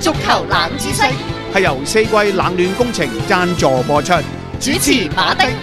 足球冷知識， 係由四季冷暖工程贊助播出。 主持馬丁。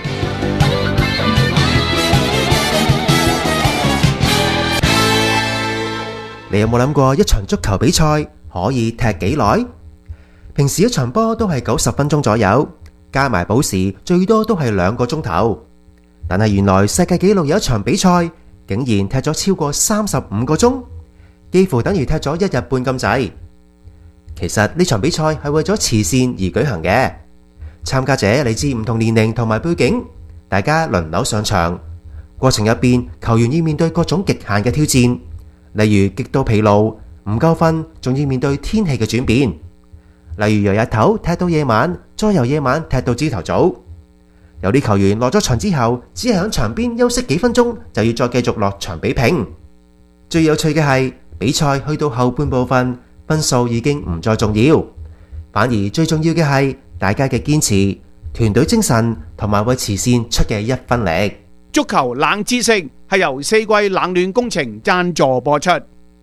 你有冇諗過一場足球比賽可以踢幾耐？平時一場波都係90分鐘左右，加埋補時最多都係2個鐘頭。但係原來世界紀錄有一場比賽竟然踢咗超過35個鐘，幾乎等於踢咗1日半咁滯。其實呢場比賽係為咗慈善而舉行嘅，參加者嚟自唔同年齡同埋背景，大家輪流上場。過程入邊，球員要面對各種極限嘅挑戰，例如極度疲勞、唔夠瞓，仲要面對天氣嘅轉變。例如由日頭踢到夜晚，再由夜晚踢到朝頭早。有啲球員落咗場之後，只係喺場邊休息幾分鐘，就要再繼續落場比拼。最有趣嘅係，比賽去到後半部分，分數已經唔再重要，反而最重要嘅係大家嘅堅持、團隊精神同埋為慈善出嘅一分力。 足球冷知識係由四季冷暖工程贊助播出。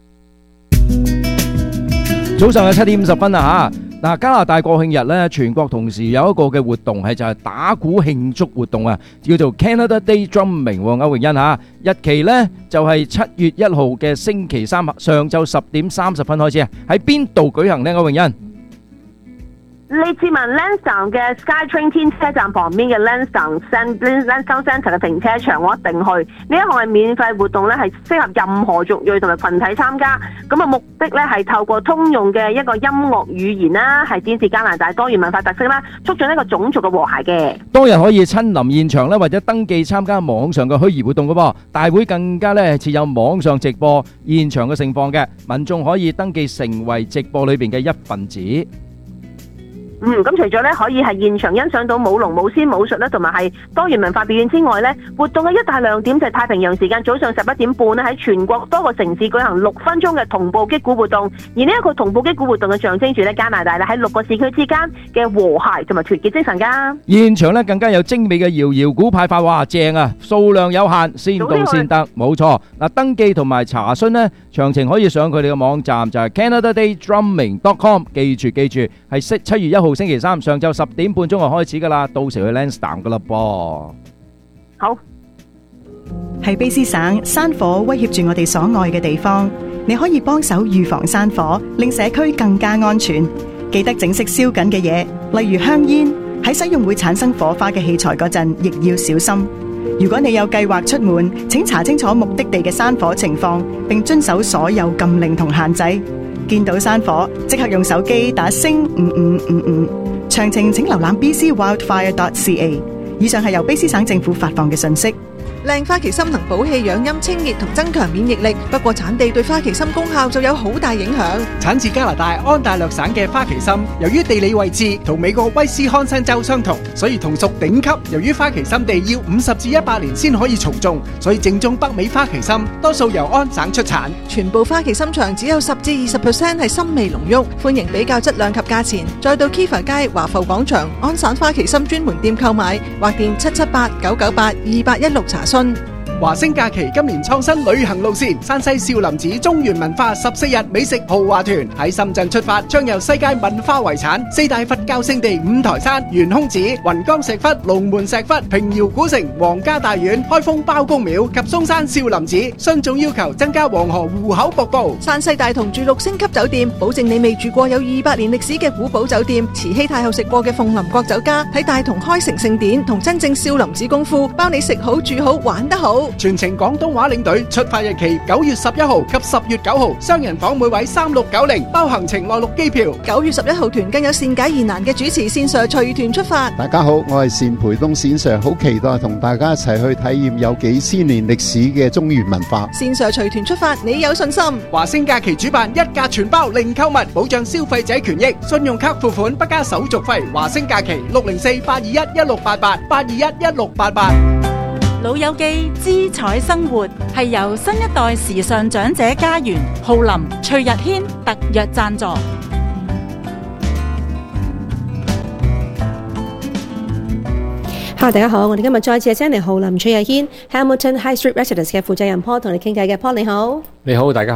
早上嘅7點50分啊吓！嗱，加拿大國慶日咧，全國同時有一個嘅活動係就係打鼓慶祝活動啊，叫做 Canada Day Drumming。歐榮欣吓，日期咧就係7月1號嘅星期三上晝10點30分開始啊！喺邊度舉行呢？歐榮欣？ 利茲文 Lansdowne 嘅 SkyTrain 天車站旁邊嘅 Lansdowne Centre 嘅停車場，我一定去。呢一項係免費活動咧，係適合任何族裔同埋群體參加。咁啊，目的咧係透過通用嘅一個音樂語言啦，係展示加拿大多元文化特色啦，促進一個種族嘅和諧嘅。當日可以親臨現場咧，或者登記參加網上嘅虛擬活動嘅噃。大會更加咧設有網上直播現場嘅盛況嘅，民眾可以登記成為直播裏邊嘅一份子。咁除咗咧可以係現場欣賞到舞龍舞獅舞術咧，同埋係多元文化表演之外咧，活動嘅一大亮點就係太平洋時間早上11點半咧，喺全國多個城市舉行6分鐘嘅同步擊鼓活動。而呢一個同步擊鼓活動嘅象徵住咧加拿大咧喺6個市區之間嘅和諧同埋團結精神㗎。現場咧更加有精美嘅搖搖鼓派發，哇正啊！數量有限，先到先得，冇錯。嗱，登記同埋查詢咧，詳情可以上佢哋嘅網站，就係 CanadaDayDrumming.com。記住係7月1號星期三上晝10點半鐘就開始噶啦，到時去 Lansdowne 噶啦噃。好， 喺卑詩省，山火威脅住我哋所愛嘅地方，你可以幫手預防山火，令社區更加安全。記得整熄燒緊嘅嘢，例如香煙。喺使用會產生火花嘅器材嗰陣，亦要小心。如果你有計劃出門，請查清楚目的地嘅山火情況，並遵守所有禁令同限制。見到山火，即刻用手機打星5555。詳情請瀏覽 bcwildfire.ca。以上係由卑詩省政府發放嘅信息。 靚花旗參能補氣養陰、清熱同增強免疫力，不過產地對花旗參功效就有好大影響。 產自加拿大安大略省嘅花旗參，由於地理位置同美國威斯康辛州相同，所以同屬頂級。由於花旗參地要50至100年先可以重種，所以正宗北美花旗參多數由安省出產。 全部花旗參場只有10至20% 係參味濃郁，歡迎比較質量及價錢。再到 Kiva 街華埠廣場安省花旗參專門店購買，或電778-998-2816查詢。 華星假期今年創新旅行路線，山西少林寺中原文化14日美食豪華團喺深圳出發，暢遊世界文化遺產、4大佛教聖地五台山、懸空寺、雲岡石窟、龍門石窟、平遙古城、皇家大院、開封包公廟及嵩山少林寺。雙總要求增加黃河戶口瀑布。 山西大同住6星級酒店，保證你未住過有200年歷史嘅古堡酒店，慈禧太后食過嘅鳳林國酒家，喺大同開成聖典同真正少林寺功夫，包你食好住好玩得好。 全程廣東話領隊，出發日期9月11號及10月9號，雙人房每位3690，包行程內陸機票。 9月11號團更有善解疑難嘅主持線上隨團出發。 大家好，我係單培東線上，好期待同大家一齊去體驗有幾千年歷史嘅中原文化。 線上隨團出發，你有信心？ 華星假期主辦一價全包零購物，保障消費者權益，信用卡付款不加手續費。華星假期604-821-1688，821-1688。 老友記姿彩生活係由新一代時尚長者家園浩林徐日軒特約贊助。 Hello， 大家好，我哋今日再次請嚟浩林徐日軒 Hamilton High Street Residence 嘅負責人 Paul 同你傾偈嘅 Paul， 你好。 你好，大家好。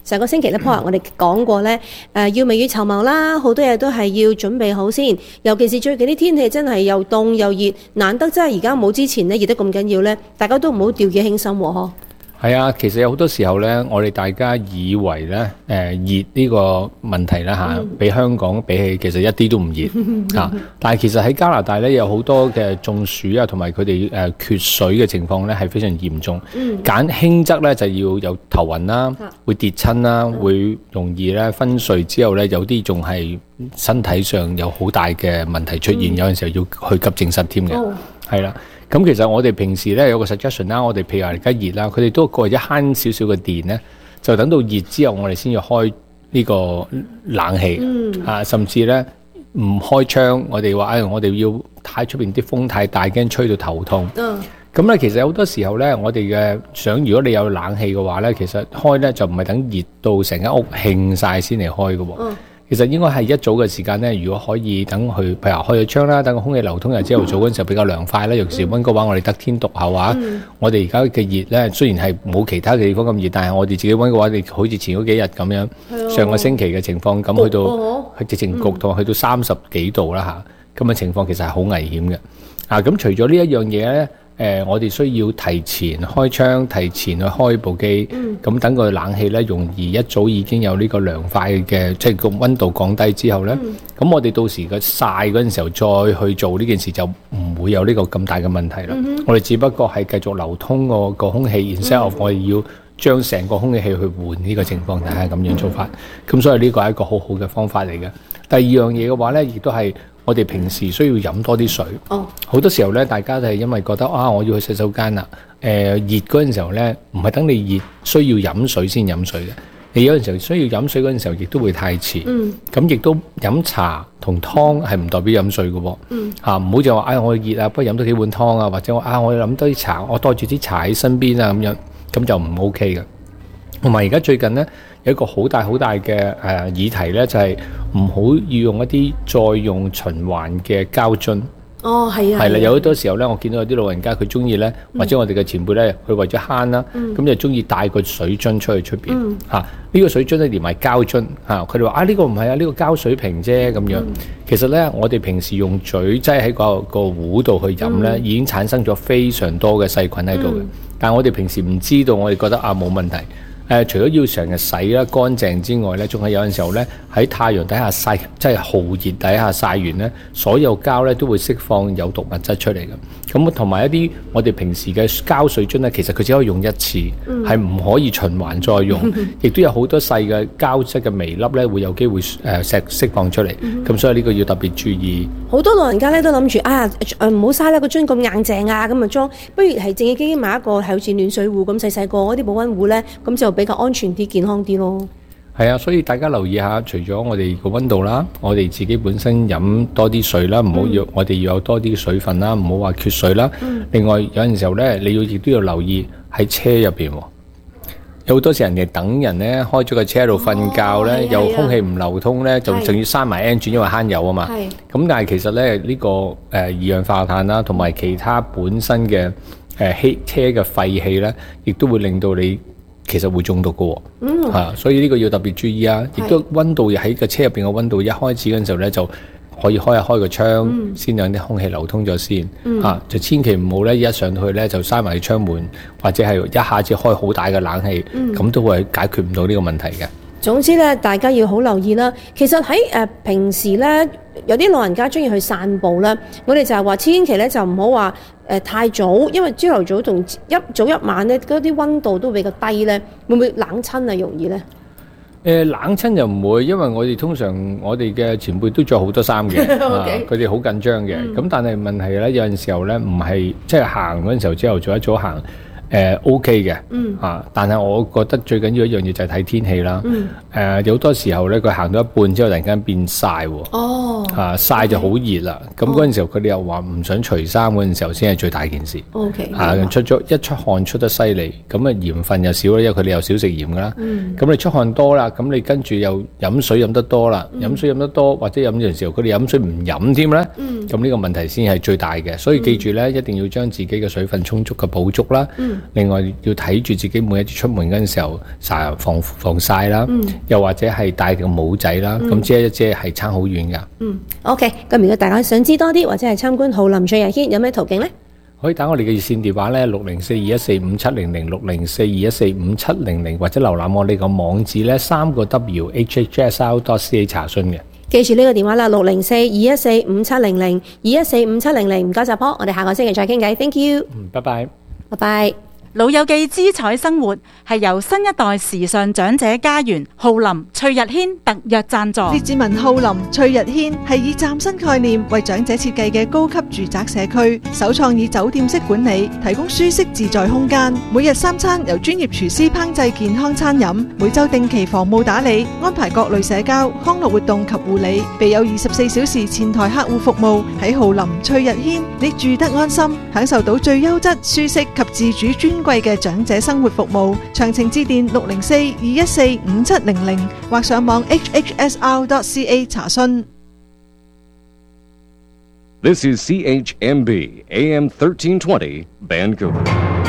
上個星期咧 Paul 我哋講過咧，要未雨綢繆啦，好多嘢都係要準備好先。尤其是最近啲天氣真係又凍又熱，難得真係而家冇之前咧熱得咁緊要咧，大家都唔好掉以輕心喎，嗬。 係啊，其實有好多時候咧，我哋大家以為咧，熱呢個問題啦嚇，比香港比起其實一啲都唔熱嚇。但係其實喺加拿大咧，有好多嘅中暑啊，同埋佢哋缺水嘅情況咧係非常嚴重。揀輕則咧就要有頭暈啦，會跌親啦，會容易咧昏睡之後咧，有啲仲係身體上有好大嘅問題出現，有陣時候要去急症室添嘅，係啦。咁其實我哋平時咧有個 suggestion 啦，我哋譬如話而家熱啦，佢哋都過一慳少少嘅電咧，就等到熱之後，我哋先要開呢個冷氣，甚至咧唔開窗，我哋話我哋要太出邊啲風太大，驚吹到頭痛。咁咧其實好多時候咧，我哋嘅如果你有冷氣嘅話咧，其實開咧就唔係等熱到成間屋興晒先嚟開嘅喎。其實應該係一早嘅時間咧，如果可以等佢，譬如開咗窗啦，等個空氣流通，又朝頭早嗰陣時候比較涼快啦。尤其是溫哥華，我哋得天獨厚啊。我哋而家嘅熱咧，雖然係冇其他嘅地方咁熱，但係我哋自己溫哥華，你好似前嗰幾日咁樣，上個星期嘅情況咁去到，佢直情焗到去到30幾度啦嚇，咁嘅情況其實係好危險嘅。咁除咗呢一樣嘢咧。我哋需要提前開窗，提前去開部機，咁等個冷氣咧容易一早已經有呢個涼快嘅，即係個溫度降低之後咧，咁我哋到時個曬嗰陣時候再去做呢件事就唔會有呢個咁大嘅問題啦。我哋只不過係繼續流通個空氣，instead of我哋要將成個空氣去換呢個情況，但係咁樣做法。咁所以呢個係一個好好嘅方法嚟嘅。第二樣嘢嘅話咧，亦都係。我哋平時需要飲多啲水。好多時候咧，大家都係因為覺得我要去洗手間啦。熱嗰陣時候咧，唔係等你熱需要飲水先飲水嘅。你有陣時候需要飲水嗰陣時候，亦都會太遲。咁亦都飲茶同湯係唔代表飲水嘅喎。唔好就話我熱啊，不如飲多幾碗湯啊，或者我要飲多啲茶，我帶住啲茶喺身邊啊咁樣，咁就唔 OK 嘅。同埋而家最近咧有一個好大嘅議題咧，就係唔好要用一啲再用循環嘅膠樽。係啦，有好多時候咧，我見到有啲老人家佢中意咧，或者我哋嘅前輩咧，佢為咗慳啦，咁就中意帶個水樽出去出邊呢個水樽咧連埋膠樽佢哋話呢個唔係呢個膠水瓶啫咁樣。其實咧，我哋平時用嘴擠喺個壺度去飲咧，已經產生咗非常多嘅細菌喺度嘅。但係我哋平時唔知道，我哋覺得冇問題。除咗要成日洗啦乾淨之外咧，仲係有陣時候咧喺太陽底下曬，即係酷熱底下曬完咧，所有膠咧都會釋放有毒物質出嚟嘅。咁同埋一啲我哋平時嘅膠水樽咧，其實佢只可以用一次，係唔可以循環再用，亦都有好多細嘅膠質嘅微粒咧，會有機會釋放出嚟。咁所以呢個要特別注意。 好多老人家咧都諗住唔好嘥啦，個樽咁硬淨啊，咁啊裝，不如係正經買一個係好似暖水壺咁細細個嗰啲保溫壺咧，咁就比較安全啲、健康啲咯。 係啊，所以大家留意下，除咗我哋個溫度啦，我哋自己本身飲多啲水啦，唔好我哋要有多啲水分啦，唔好話缺水啦。另外有陣時候咧，你亦都要留意喺車入邊，有好多時人哋等人咧開咗個車喺度瞓覺咧，有空氣唔流通咧，就仲要閂埋 engine，因為慳油啊嘛。咁但係其實咧呢個二氧化碳啦，同埋其他本身嘅車嘅廢氣咧，亦都會令到你其實會中毒嘅。所以呢個要特別注意啊！亦都溫度喺個車入邊嘅溫度，一開始嗰陣時候咧就可以開個窗，先讓啲空氣流通咗先。就千祈唔好咧一上到去咧就閂埋窗門，或者係一下子開好大嘅冷氣，咁都會解決唔到呢個問題嘅。 總之咧，大家要好留意啦。其實喺平時咧，有啲老人家中意去散步啦，我哋就係話千祈咧就唔好話太早，因為朝頭早同早一晚咧嗰啲溫度都比較低咧，會唔會冷親啊？容易咧？ 冷親就唔會，因為我哋通常我哋嘅前輩都着好多衫嘅，佢哋好緊張嘅。咁但係問題咧，有陣時候咧唔係即係行嗰陣時候朝頭早一早行。OK 嘅，但係我覺得最緊要一樣嘢就係睇天氣啦。有好多時候咧，佢行到一半之後，突然間變曬喎。曬就好熱啦。咁嗰陣時候，佢哋又話唔想除衫嗰陣時候，先係最大件事。出汗出得犀利，咁啊鹽分又少啦，因為佢哋又少食鹽噶啦。咁你出汗多啦，咁你跟住又飲水飲得多啦，飲水飲得多或者飲嘅時候，佢哋飲水唔飲添咧。咁呢個問題先係最大嘅。所以記住咧，一定要將自己嘅水分充足嘅補足啦。 另外要睇住自己每一次出門嗰陣時候防曬啦，又或者係戴個帽仔啦，咁遮一遮係差好遠噶。 OK， 咁如果大家想知多啲或者係參觀浩林翠日軒，有咩途徑呢？ 可以打我哋嘅熱線電話咧604214570 604214570，或者瀏覽我哋個網址咧3個 W hhsr.ca 查詢嘅。 記住呢個電話啦，604214570 2145700。唔該晒Paul，我哋下個星期再傾偈。Thank you。 拜拜。 拜拜。 老友記姿彩生活係由新一代時尚長者家園浩林翠日軒特約贊助。 列治文浩林翠日軒係以嶄新概念為長者設計嘅高級住宅社區，首創以酒店式管理，提供舒適自在空間。每日3餐由專業廚師烹製健康餐飲，每週定期房務打理，安排各類社交康樂活動及護理，備有24小時前台客戶服務。喺浩林翠日軒，你住得安心，享受到最優質、舒適及自主尊貴嘅長者生活服務。詳情致電604214570或上網 hhsr.ca 查詢。 This is CHMB AM 1320 Vancouver。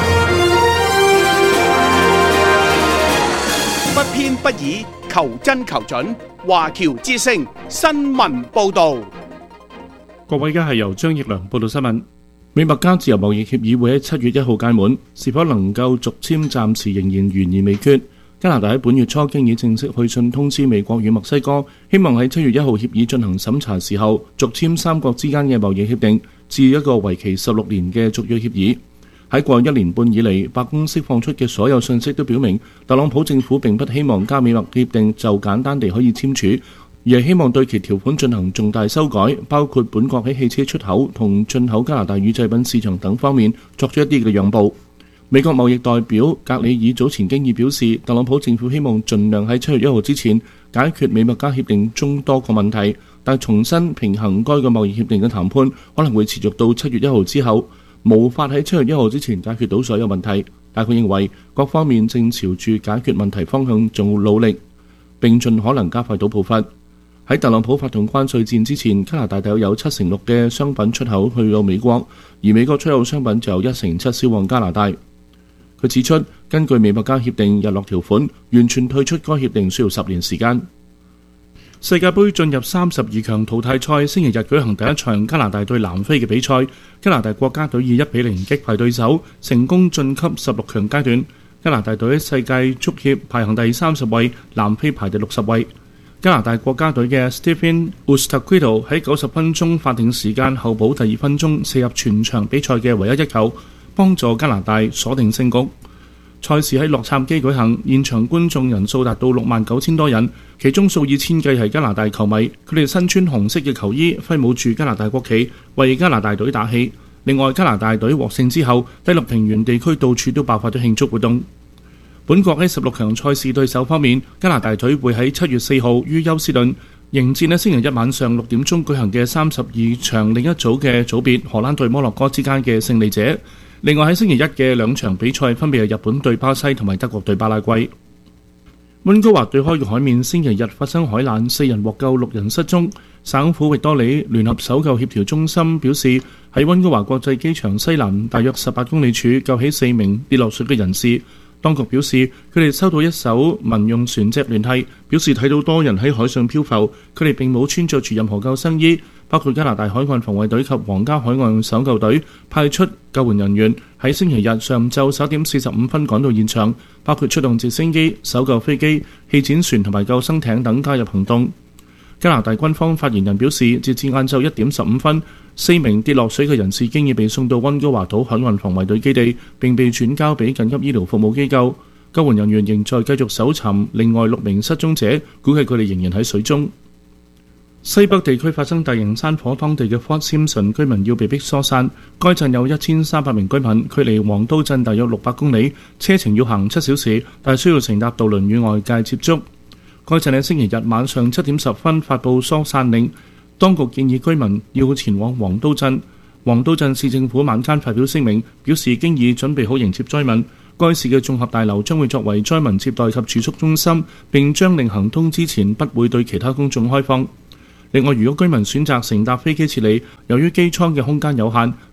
不偏不倚，求真求準。華僑之聲新聞報導。 各位，而家係由張奕良報道新聞。美墨加自由貿易協議會喺7月1號屆滿，是否能夠續簽暫時仍然懸而未決。加拿大喺本月初經已正式去信通知美國與墨西哥，希望喺7月1號協議進行審查時候續簽三國之間嘅貿易協定，至一個為期16年嘅續約協議。喺過去1年半以嚟，白宮釋放出嘅所有信息都表明，特朗普政府並不希望加美墨協定就簡單地可以簽署，而係希望對其條款進行重大修改，包括本國喺汽車出口同進口加拿大乳製品市場等方面作出一啲嘅讓步。美國貿易代表格里爾早前經已表示，特朗普政府希望盡量喺7月1號之前解決美墨加協定中多個問題，但重新平衡該個貿易協定嘅談判可能會持續到7月1號之後，無法喺7月1號之前解決到所有問題。但佢認為各方面正朝住解決問題方向做努力，並盡可能加快到步伐。喺特朗普發動關稅戰之前，加拿大大約有76%嘅商品出口去到美國，而美國出口商品就有1/7銷往加拿大。佢指出，根據美墨加協定日落條款，完全退出該協定需要10年時間。世界盃進入32強淘汰賽，星期日舉行第一場加拿大對南非嘅比賽。加拿大國家隊以1-0擊敗對手，成功晉級16強階段。加拿大隊喺世界足協排行第30位，南非排第60位。加拿大國家隊嘅 Stephen Ustaquito 喺90分鐘法定時間後補第2分鐘射入全場比賽嘅唯一一球，幫助加拿大鎖定勝局。賽事喺洛杉磯舉行，現場觀眾人數達到69,000多人，其中數以千計係加拿大球迷，佢哋身穿紅色嘅球衣，揮舞住加拿大國旗，為加拿大隊打氣。另外，加拿大隊獲勝之後，低落平原地區到處都爆發咗慶祝活動。本國喺16強賽事對手方面，加拿大隊會喺7月4號於休斯頓迎戰喺星期一晚上6點鐘舉行嘅32場另一組嘅組別荷蘭對摩洛哥之間嘅勝利者。另外喺星期一嘅2場比賽分別係日本對巴西同埋德國對巴拉圭。溫哥華對開嘅海面星期日發生海難，4人獲救，6人失蹤。省府域多里聯合搜救協調中心表示，喺溫哥華國際機場西南大約18公里處救起4名跌落水嘅人士。當局表示，佢哋收到一艘民用船隻聯繫，表示睇到多人喺海上漂浮，佢哋並冇穿着住任何救生衣。包括加拿大海岸防衛隊及皇家海岸搜救隊派出救援人員喺星期日上晝11點45分趕到現場，包括出動直升機、搜救飛機、氣墊船同埋救生艇等加入行動。加拿大軍方發言人表示，截至晏晝1點15分，4名跌落水嘅人士經已被送到溫哥華島海岸防衛隊基地，並被轉交俾緊急醫療服務機構。救援人員仍在繼續搜尋另外6名失蹤者，估計佢哋仍然喺水中。西北地區發生大型山火，當地嘅 Fort Simpson 居民要被迫疏散。該鎮有1300名居民，距離黃刀鎮大約600公里，車程要行7小時，但需要乘搭渡輪與外界接觸。該鎮喺星期日晚上7點10分發布疏散令，當局建議居民要前往黃刀鎮。黃刀鎮市政府晚間發表聲明，表示經已準備好迎接災民。該市嘅綜合大樓將會作為災民接待及住宿中心，並將令行通之前不會對其他公眾開放。另外，如果居民選擇乘搭飛機撤離，由於機艙嘅空間有限，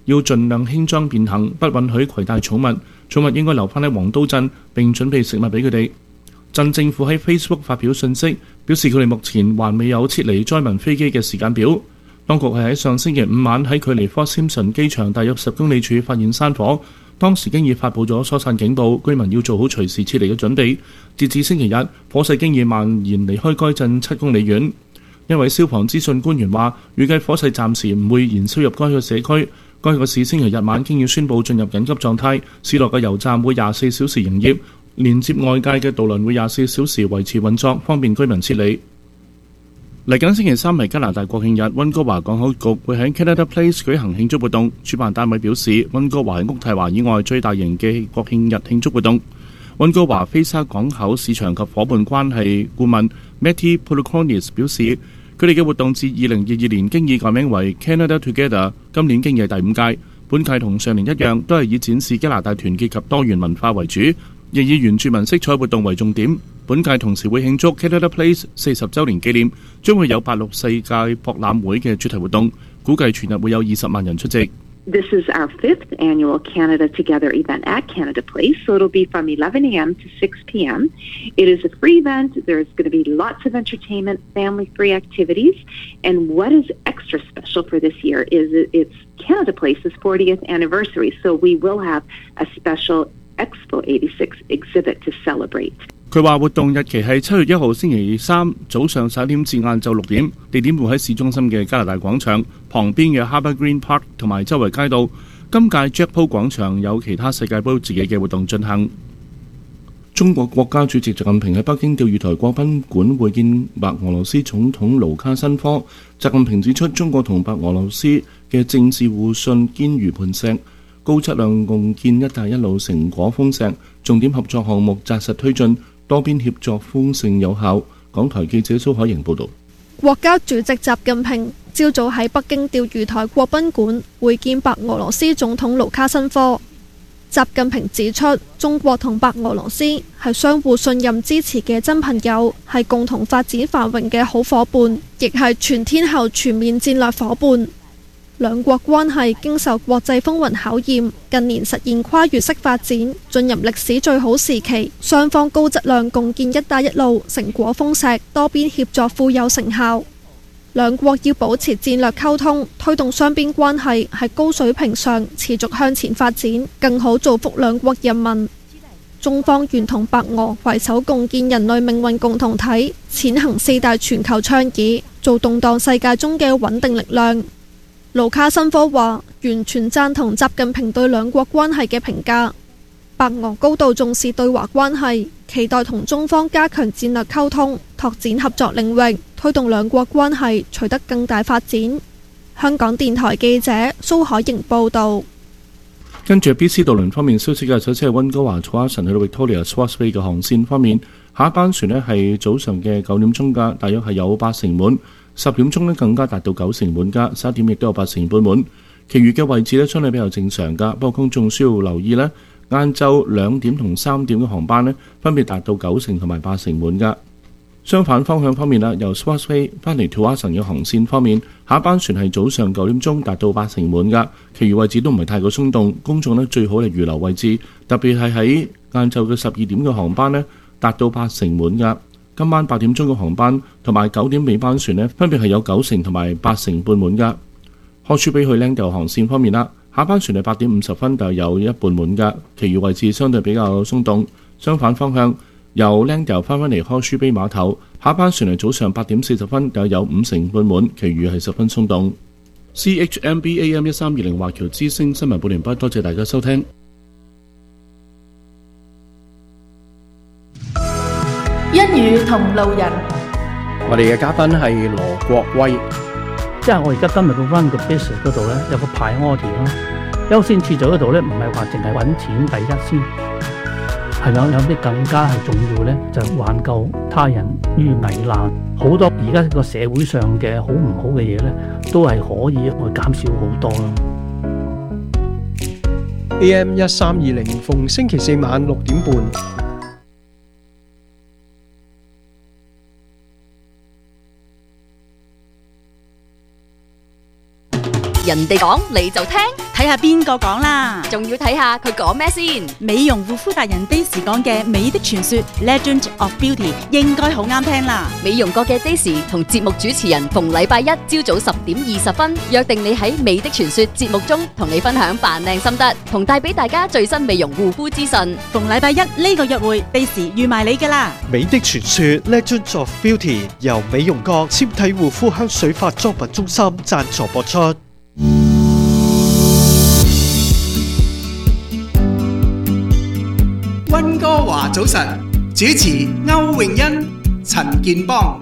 要盡量輕裝便行，不允許攜帶寵物，寵物應該留返喺黃刀鎮並準備食物俾佢哋。鎮政府喺 Facebook 發表信息，表示佢哋目前還未有撤離災民飛機嘅時間表。當局係喺上星期五晚喺距離 Fort Simpson 機場大約10公里處發現山火，當時經已發布咗疏散警報，居民要做好隨時撤離嘅準備。截至星期日，火勢經已蔓延離開該鎮7公里遠。一位消防資訊官員話，預計火勢暫時唔會燃燒入該個社區。該個市星期日晚經已宣布進入緊急狀態，市內嘅油站會24小時營業，連接外界嘅渡輪會24小時維持運作，方便居民撤離。嚟緊星期三係加拿大國慶日，溫哥華港口局會喺 Canada Place 舉行慶祝活動。主辦單位表示，溫哥華係渥太華以外最大型嘅國慶日慶祝活動。溫哥華菲沙港口市場及伙伴關係顧問 Matty Polukonis 表示，佢哋嘅活動自2022年經已改名為 Canada Together， 今年經已係第5屆。本屆同上年一樣，都係以展示加拿大團結及多元文化為主，亦以原住民色彩活動為重點。本屆同時會慶祝 Canada Place 40週年紀念，將會有86世界博覽會嘅主題活動，估計全日會有20萬人出席。 This is our 5th annual Canada Together event at Canada Place, so it'll be from 11 a.m. to 6 p.m. It is a free event. There's going to be lots of entertainment, family-free activities, and what is extra special for this year is it's Canada Place's 40th anniversary, so we will have a special Expo 86 exhibit to celebrate. 佢話活動日期係7月1號星期三早上11點至晏晝6點，地點會喺市中心嘅加拿大廣場旁邊嘅 Harbour Green Park 同埋周圍街道。今屆 Jack Po 廣場有其他世界盃自己嘅活動進行。中國國家主席習近平喺北京釣魚台國賓館會見白俄羅斯總統盧卡申科。習近平指出，中國同白俄羅斯嘅政治互信堅如磐石，高質量共建「一帶一路」成果豐碩，重點合作項目紮實推進，多邊協作豐盛有效。港台記者蘇海瑩報導。 國家主席習近平朝早喺北京釣魚台國賓館會見白俄羅斯總統盧卡申科。習近平指出，中國同白俄羅斯係相互信任支持嘅真朋友，係共同發展繁榮嘅好夥伴，亦係全天候全面戰略夥伴。兩國關係經受國際風雲考驗，近年實現跨越式發展，進入歷史最好時期。雙方高質量共建「一帶一路」成果豐碩，多邊協作富有成效。兩國要保持戰略溝通，推動雙邊關係喺高水平上持續向前發展，更好造福兩國人民。中方願同白俄攜手共建人類命運共同體，踐行4大全球倡議，做動盪世界中嘅穩定力量。盧卡申科話，完全贊同習近平對兩國關係嘅評價。白俄高度重視對華關係，期待同中方加強戰略溝通，拓展合作領域，推動兩國關係取得更大發展。香港電台記者蘇海瑩報導。 跟住 BC 渡輪方面消息嘅，首先係溫哥華楚阿臣去到 Victoria Swartz Bay 嘅航線方面，下一班船呢係早上嘅9點鐘㗎，大約係有8成滿。10點鐘呢更加達到9成滿㗎，11點亦都有8成半滿。其餘嘅位置呢相對比較正常㗎，不過公眾需要留意呢，晏晝2點同3點嘅航班呢分別達到9成同埋8成滿㗎。相反方向方面啦，由 Swartz Bay 翻嚟 Tuason 嘅航線方面，下一班船係早上9點鐘達到8成滿㗎，其餘位置都唔係太過鬆動，公眾呢最好係預留位置，特別係喺晏晝嘅12點嘅航班呢達到8成滿㗎。今晚8點鐘嘅航班同埋9點尾班船呢，分別係有9成同埋8成半滿㗎。Horseshoe Bay去 Langdale 航線方面啦，下班船係8點50分，但係有一半滿㗎，其餘位置相對比較鬆動。相反方向，由 Langdale 翻返嚟 Horseshoe Bay 碼頭，下班船係早上8點40分，但係有5成半滿，其餘係十分鬆動。CHMB AM 1320華僑之聲新聞報完畢，多謝大家收聽。 一語同路人， 我哋嘅嘉賓係羅國威。 即係我而家今日個 run 個 business 嗰度咧，有個 priority 咯，優先次序嗰度咧，唔係話淨係揾錢第一先，係有啲更加係重要咧，就挽救他人於危難。好多而家個社會上嘅好唔好嘅嘢咧，都係可以去減少好多咯。 AM 1320逢星期四晚6點半。 人哋講你就聽， 睇下邊個講啦， 仲要睇下佢講咩先。 美容護膚達人 Daisy 講嘅美的傳說 Legend of Beauty 應該好啱聽啦。 美容國嘅 Daisy 同節目主持人逢禮拜一朝早10:20約定你喺美的傳說節目中同你分享扮靚心得，同帶俾大家最新美容護膚資訊。 逢禮拜一呢個約會 Daisy 預埋你㗎啦。 美的傳說 Legends of Beauty 由美容國纖體護膚香水化妝品中心贊助播出。 溫哥華早晨，主持歐詠欣、陳健邦。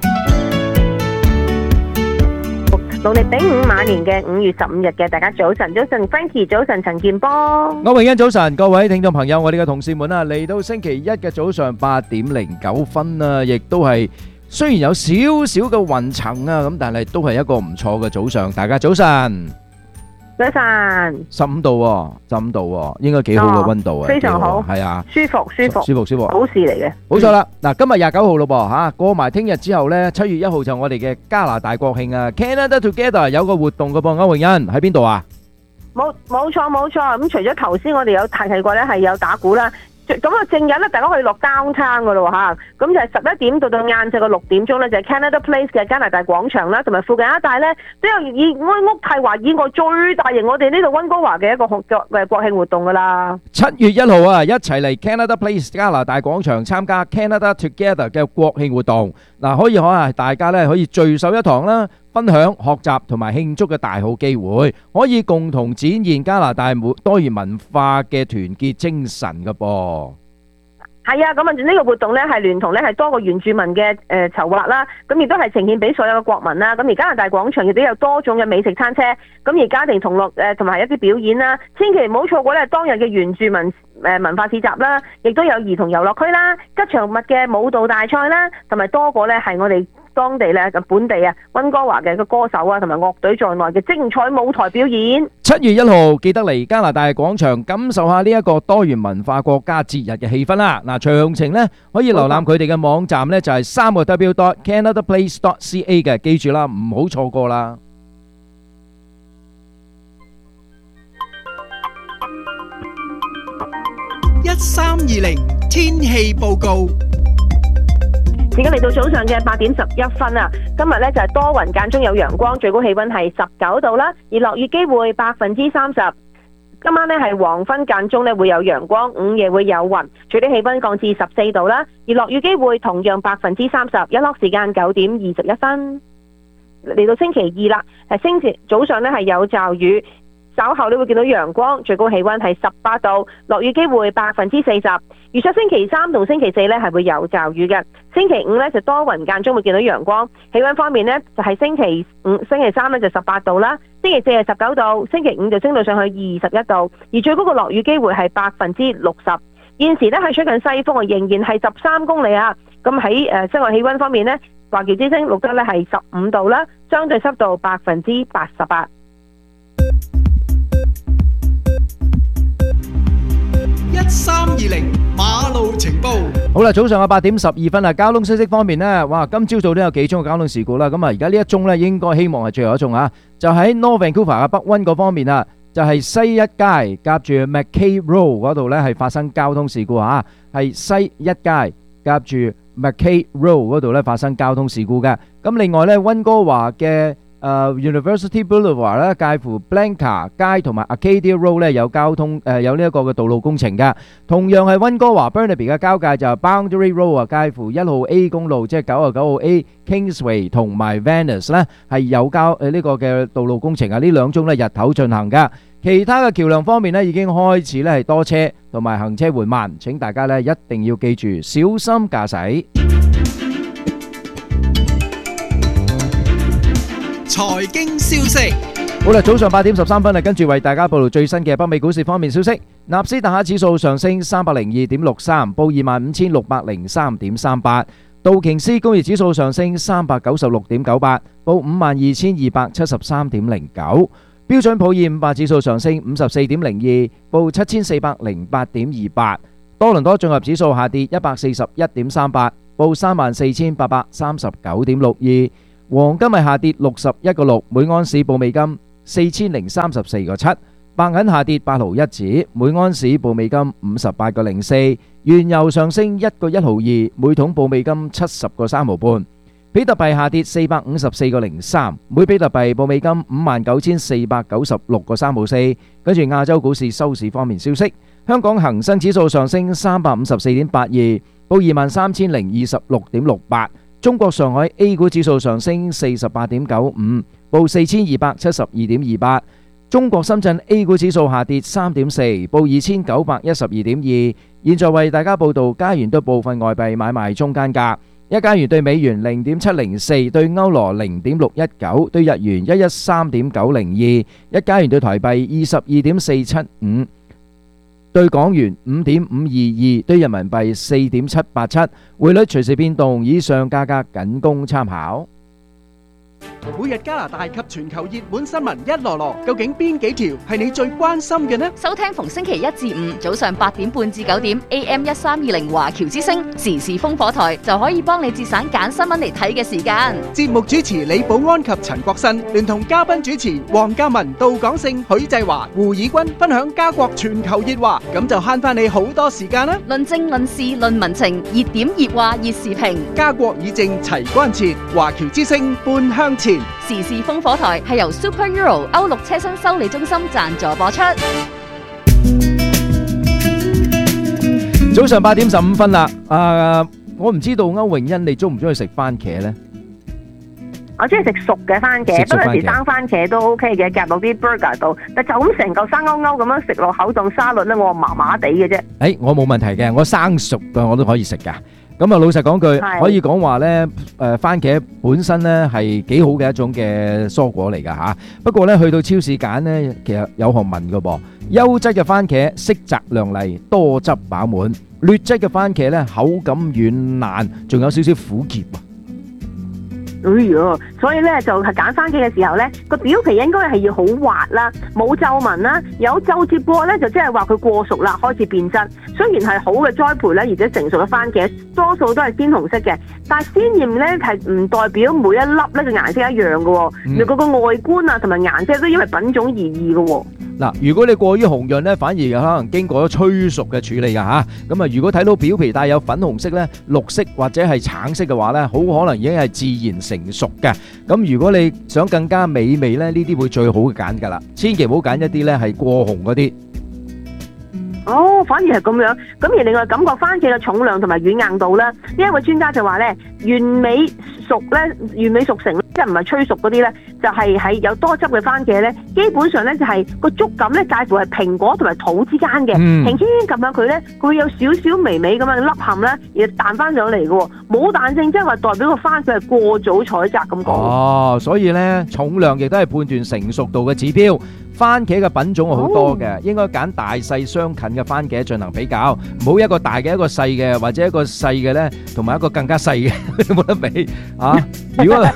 農曆丙午馬年嘅5月15日嘅，大家早晨，早晨 Frankie， 早晨陳健邦。 歐詠欣早晨，各位聽眾朋友，我哋嘅同事們啊，嚟到星期一嘅早上8:09啊，亦都係雖然有少少嘅雲層啊，咁但係都係一個唔錯嘅早上，大家早晨。 早晨 ，15度喎，15度喎，應該幾好嘅溫度啊， 非常好， 係啊， 舒服，好事嚟嘅。 冇錯啦，嗱，今日29號咯噃嚇，過埋聽日之後咧，7月1號就我哋嘅加拿大國慶啊 ，Canada Together 有個活動嘅噃，歐詠欣喺邊度啊？ 冇錯，咁除咗頭先我哋有提過咧，係有打鼓啦。咁啊，正日咧，大家可以落downtown噶咯嚇，咁就係11點到晏晝嘅6點鐘咧，就係 Canada Place 嘅加拿大廣場啦，同埋附近一帶咧都有以安屋泰華以外最大型我哋呢度溫哥華嘅一個國慶活動噶啦。 7月1號啊，一齊嚟 Canada Place 加拿大廣場參加 Canada Together 嘅國慶活動。嗱，可以大家咧可以聚首一堂啦，分享、學習同埋慶祝嘅大好機會，可以共同展現加拿大多元文化嘅團結精神嘅噃。 係啊，咁啊呢個活動咧係聯同咧係多個原住民嘅籌劃啦，咁亦都係呈現俾所有嘅國民啦。咁而加拿大廣場亦都有多種嘅美食餐車，咁而家庭同樂同埋一啲表演啦，千祈唔好錯過咧當日嘅原住民文化市集啦，亦都有兒童遊樂區啦、吉祥物嘅舞蹈大賽啦，同埋多個咧係我哋當地咧嘅本地啊溫哥華嘅個歌手啊同埋樂隊在內嘅精彩舞台表演。 7月1號記得嚟加拿大廣場感受下呢一個多元文化國家節日嘅氣氛啦。嗱，詳情呢可以瀏覽佢哋嘅網站呢，就係3w.canadaplace.ca 嘅，記住啦，唔好錯過啦。 1320天氣報告。 而家嚟到早上嘅8:11啊，今日咧就係多雲間中有陽光，最高氣溫係19度啦，而落雨機會30%。今晚咧係黃昏間中咧會有陽光，午夜會有雲，最低氣溫降至14度啦，而落雨機會同樣30%，日落時間9:21。嚟到星期二啦，星期早上咧係有驟雨。稍後你會見到陽光，最高氣溫係18度，落雨機會40%。預測星期三同星期四咧係會有驟雨嘅，星期五咧就多雲間中會見到陽光。氣溫方面呢，就係星期三咧就18度啦，星期四係19度，星期五就升到上去21度，而最高嘅落雨機會係60%。現時咧係吹緊西風啊，仍然係13公里啊。咁喺室外氣溫方面呢，華僑之星錄得咧係15度啦，相對濕度88%。 1320馬路情報。 好啦，早上嘅8:12啊，交通消息方面呢，哇，今朝早都有幾宗嘅交通事故啦。咁啊，而家呢一宗呢，應該希望係最後一宗啊，就喺 North Vancouver 嘅北溫嗰方面啊，就係西一街夾住 McKay Road 嗰度呢係發生交通事故啊，係西一街夾住 McKay Road 嗰度呢發生交通事故嘅。咁另外呢，溫哥華嘅University Boulevard 咧，介乎 Blanca 街同埋 Arcadia Road 咧有交通有呢一個嘅道路工程嘅。同樣係溫哥華 Burnaby 嘅交界就係 Boundary Road 啊，介乎1號 A 公路即係99號 A Kingsway 同埋 Venice 咧係有呢個嘅道路工程啊。呢兩宗咧日頭進行嘅。其他嘅橋梁方面咧已經開始咧係多車同埋行車緩慢，請大家咧一定要記住小心駕駛。 財經消息。 好啦，早上8:13啊，跟住為大家報道最新嘅北美股市方面消息。納斯達克指數上升302.63，報25,603.38。道瓊斯工業指數上升396.98，報52,273.09。標準普爾500指數上升54.02，報7,408.28。多倫多綜合指數下跌141.38，報34,839.62。黃金係下跌61個6，每盎司報美金 4034.7，白銀下跌8毫1子，每安士報美金58.04，原油上升1個1毫2，每桶報美金70.3毫半。比特幣下跌454.03，每比特幣報美金59,496.3毫4。跟住亞洲股市收市方面消息，香港恒生指數上升354.82，報23,026.68。中國上海 A 股指數上升48.95，報4,272.28。中國深圳 A 股指數下跌3.4，報2,912.2。現在為大家報道加元對部分外幣買賣中間價。一加元對美元0.704，對歐羅0.619，對日元113.902，一加元對台幣22.475，對港元5.522，對人民幣4.787。匯率隨時變動，以上價格僅供參考。 每日加拿大及全球熱門新聞一籮籮，究竟邊幾條係你最關心嘅呢？ 收聽逢星期1至5早上8點半至9點 AM 1320華僑之聲時事烽火台，就可以幫你節省揀新聞嚟睇嘅時間。 節目主持李寶安及陳國新，聯同嘉賓主持黃嘉文、杜廣勝、許濟華、胡以軍分享加國全球熱話，咁就慳翻你好多時間啦！ 論政論事論民情，熱點熱話熱時評， 加國議政齊關切，華僑之聲半向前。 時事烽火台係由 Super Euro 歐陸車身修理中心贊助播出。 早上8點15分啦，我唔知道歐詠欣你中唔中意食番茄呢？ 我中意食熟嘅番茄，不過有時生番茄都 OK 嘅，夾落啲 burger 度。但就咁成嚿生勾勾咁樣食落口當沙律咧，我麻麻地嘅啫。 我冇問題嘅，我生熟嘅我都可以食噶。咁啊，老實講句，可以講話呢，番茄本身呢係幾好嘅一種嘅蔬果嚟噶吓。不過呢，去到超市揀呢，其實有學問噶噃。優質嘅番茄色澤亮麗，多汁飽滿；劣質嘅番茄呢，口感軟爛，仲有少少苦澀。 所以咧就係揀番茄嘅時候咧，個表皮應該係要好滑啦，冇皺紋啦，有皺摺過咧就即係話佢過熟啦，開始變質。雖然係好嘅栽培咧，而且成熟嘅番茄多數都係鮮紅色嘅，但係鮮豔咧係唔代表每一粒咧個顏色一樣嘅，你嗰個外觀啊同埋顏色都因為品種而異嘅。 嗱，如果你過於紅潤咧，反而有可能經過咗催熟嘅處理㗎嚇。咁啊，如果睇到表皮帶有粉紅色咧、綠色或者係橙色嘅話咧，好可能已經係自然成熟嘅。咁如果你想更加美味咧，呢啲會最好嘅揀㗎啦。千祈唔好揀一啲咧係過紅嗰啲。 反而係咁樣。咁而另外感覺番茄嘅重量同埋軟硬度咧，呢一位專家就話咧，完美熟成即係唔係催熟嗰啲咧，就係喺有多汁嘅番茄咧，基本上咧就係個觸感咧介乎係蘋果同埋桃之間嘅，輕輕咁樣佢咧，佢會有少少微微咁樣凹陷咧，而彈翻上嚟嘅，冇彈性，即係話代表個番茄係過早採摘咁講。 所以咧重量亦都係判斷成熟度嘅指標。番茄嘅品種好多嘅，應該揀大細相近嘅番茄進行比較，唔好一個大嘅一個細嘅，或者一個細嘅咧同埋一個更加細嘅冇得比啊！如果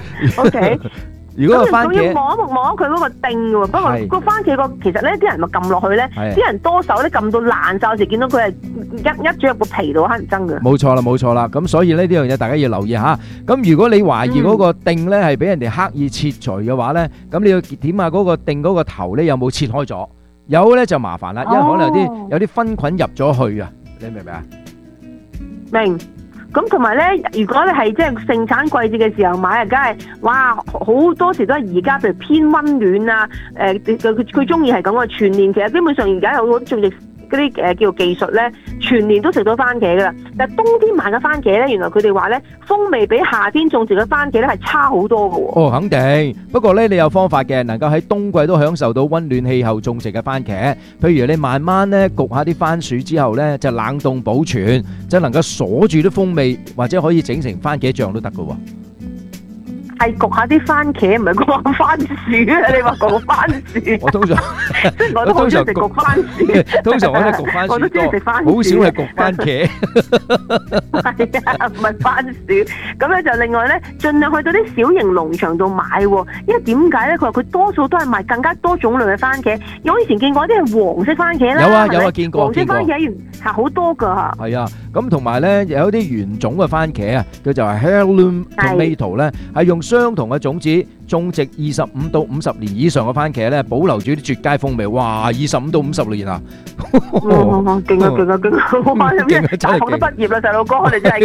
OK。 如果個番茄要摸佢嗰個釘嘅喎，不過個番茄個其實咧啲人咪撳落去咧，啲人多手咧撳到爛曬，有時見到佢係一咗入個皮度，乞人憎嘅。 冇錯啦，咁所以呢樣嘢大家要留意下。咁如果你懷疑嗰個釘咧係俾人哋刻意切除嘅話咧，咁你要點下嗰個釘嗰個頭咧有冇切開咗？有咧就麻煩啦，因為可能有啲分菌入咗去啊，你明唔明啊？ 明。咁同埋咧，如果你係即係盛產季節嘅時候買啊，梗係哇好多時都係而家譬如偏溫暖啊，佢中意係咁嘅全年，其實基本上而家有好多種植嗰啲叫做技術咧，全年都食到番茄噶啦。但係冬天買嘅番茄咧，原來佢哋話咧風味比夏天種植嘅番茄咧係差好多嘅喎。 肯定。不過咧，你有方法嘅，能夠喺冬季都享受到溫暖氣候種植嘅番茄。譬如你慢慢咧焗下啲番薯之後咧，就冷凍保存，就能夠鎖住啲風味，或者可以整成番茄醬都得嘅喎。 係焗下啲番茄，唔係焗下番薯啊！你話焗番薯， 我通常我都好中意食焗番薯。 通常我都係焗番薯多，好少係焗番茄。 係啊，唔係番薯。咁咧就另外咧，盡量去到啲小型農場度買喎，因為點解咧？佢話佢多數都係賣更加多種類嘅番茄。我以前見過啲係黃色番茄啦， 有啊，見過。 黃色番茄係好多㗎嚇。 係啊，咁同埋咧有啲原種嘅番茄啊，佢就係 heirloom tomato 咧，係用相同嘅種子，種植25到50年以上嘅番茄咧，保留住啲絕佳風味。哇！25到50年啊！ 勁啊！哇！大學都畢業啦，細路哥，你真係